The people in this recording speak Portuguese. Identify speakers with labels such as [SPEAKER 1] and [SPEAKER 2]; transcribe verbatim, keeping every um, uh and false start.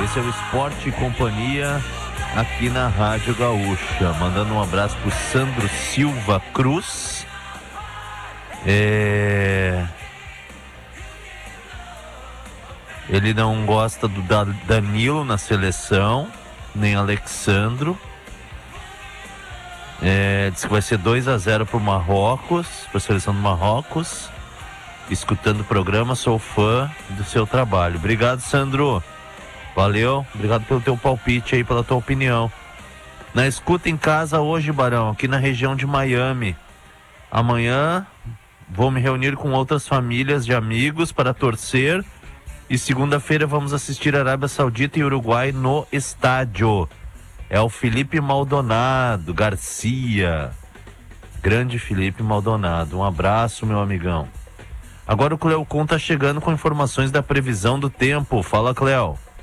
[SPEAKER 1] Esse é o Esporte e Companhia aqui na Rádio Gaúcha. Mandando um abraço pro Sandro Silva Cruz. É... Ele não gosta do Danilo na seleção, nem Alexandro. É... Diz que vai ser dois a zero pro Marrocos, pra seleção do Marrocos. Escutando o programa, sou fã do seu trabalho. Obrigado, Sandro. Valeu, obrigado pelo teu palpite aí, pela tua opinião. Na escuta em casa hoje, Barão, aqui na região de Miami. Amanhã vou me reunir com outras famílias de amigos para torcer. E segunda-feira vamos assistir Arábia Saudita e Uruguai no estádio. É o Felipe Maldonado Garcia. Grande Felipe Maldonado. Um abraço, meu amigão. Agora o Cleocon tá chegando com informações da previsão do tempo. Fala, Cleo.